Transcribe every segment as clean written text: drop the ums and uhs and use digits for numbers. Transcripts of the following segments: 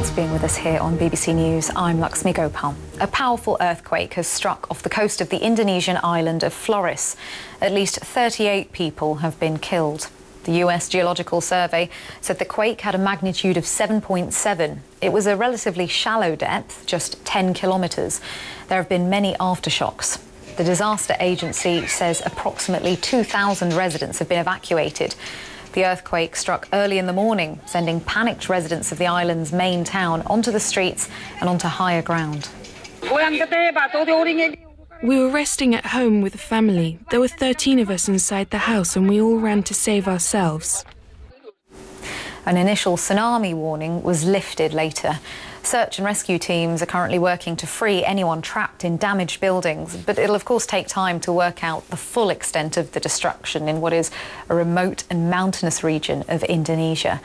Thanks for being with us here on BBC News. I'm Laxmi Gopal. A powerful earthquake has struck off the coast of the Indonesian island of Flores. At least 38 people have been killed. The US Geological Survey said the quake had a magnitude of 7.7. It was a relatively shallow depth, just 10 kilometres. There have been many aftershocks. The disaster agency says approximately 2,000 residents have been evacuated. The earthquake struck early in the morning, sending panicked residents of the island's main town onto the streets and onto higher ground. We were resting at home with the family. There were 13 of us inside the house and we all ran to save ourselves. An initial tsunami warning was lifted later. Search and rescue teams are currently working to free anyone trapped in damaged buildings, but it'll of course take time to work out the full extent of the destruction in what is a remote and mountainous region of Indonesia.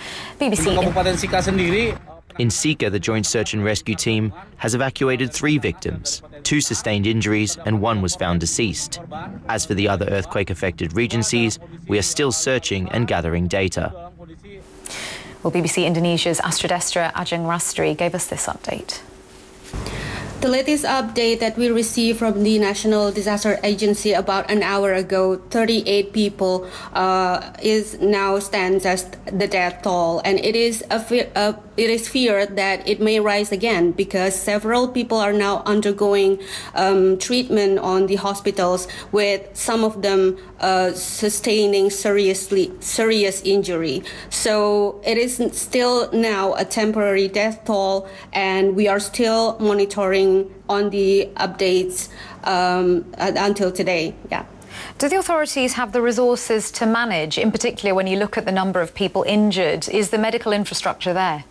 In Sika, the Joint Search and Rescue Team has evacuated 3 victims. 2 sustained injuries and 1 was found deceased. As for the other earthquake-affected regencies, we are still searching and gathering data. Well, BBC Indonesia's Astridestra Ajeng Rastri gave us this update. The latest update that we received from the National Disaster Agency about an hour ago, 38 people stands as the death toll, and it is feared that it may rise again because several people are now undergoing treatment on the hospitals, with some of them sustaining serious injury. So it is still now a temporary death toll, and we are still monitoring on the updates until today. Yeah. Do the authorities have the resources to manage, in particular when you look at the number of people injured? Is the medical infrastructure there?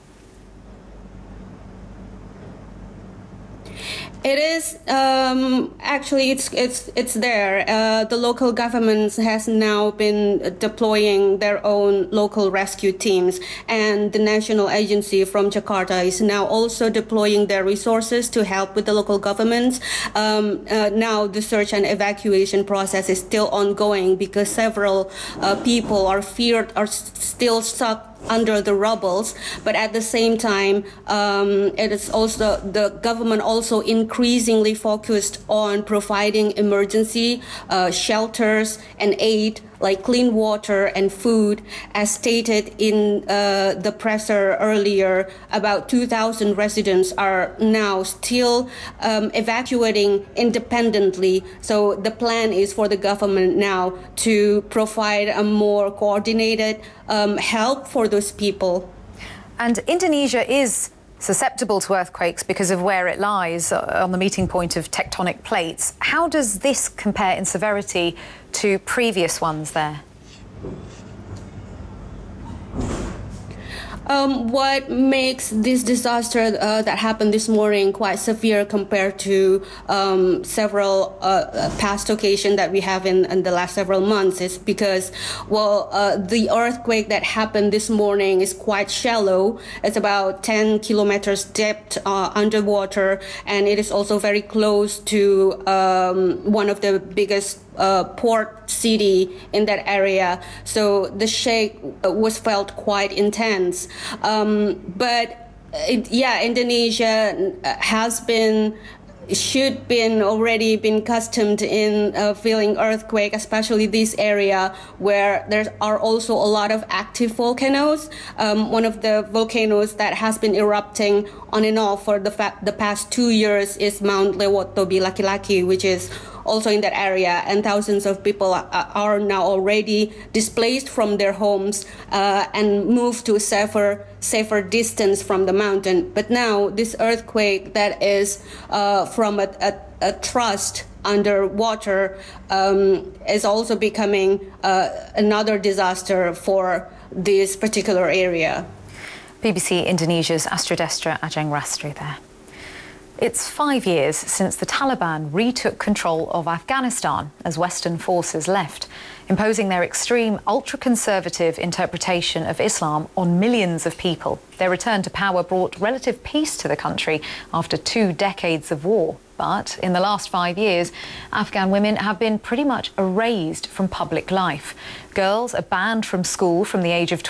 It is actually it's there. The local government has now been deploying their own local rescue teams, and the national agency from Jakarta is now also deploying their resources to help with the local governments. Now the search and evacuation process is still ongoing because several people are still stuck under the rubbles, but at the same time, it is also the government also increasingly focused on providing emergency shelters and aid like clean water and food. As stated in the presser earlier, about 2,000 residents are now still evacuating independently. So the plan is for the government now to provide a more coordinated help for those people. And Indonesia is susceptible to earthquakes because of where it lies on the meeting point of tectonic plates. How does this compare in severity to previous ones there? What makes this disaster that happened this morning quite severe compared to several past occasions that we have in the last several months is because, well, the earthquake that happened this morning is quite shallow. It's about 10 kilometers depth underwater, and it is also very close to one of the biggest port city in that area, so the shake was felt quite intense. Indonesia should already been accustomed in feeling earthquake, especially this area where there are also a lot of active volcanoes. One of the volcanoes that has been erupting on and off for the past 2 years is Mount Lewotobi Laki-Laki, which is also in that area, and thousands of people are now already displaced from their homes and moved to a safer distance from the mountain. But now this earthquake that is from a thrust underwater is also becoming another disaster for this particular area. BBC Indonesia's Astridestra Ajeng Rastri there. It's 5 years since the Taliban retook control of Afghanistan as Western forces left, imposing their extreme, ultra-conservative interpretation of Islam on millions of people. Their return to power brought relative peace to the country after 2 decades of war. But in the last 5 years, Afghan women have been pretty much erased from public life. Girls are banned from school from the age of